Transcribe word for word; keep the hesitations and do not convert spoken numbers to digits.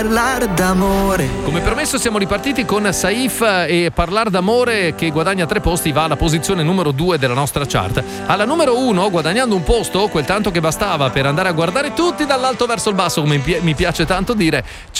Parlare d'amore. Come promesso siamo ripartiti con Saif e Parlar d'amore, che guadagna tre posti, va alla posizione numero due della nostra chart. Alla numero uno, guadagnando un posto, quel tanto che bastava per andare a guardare tutti dall'alto verso il basso, come mi piace tanto dire,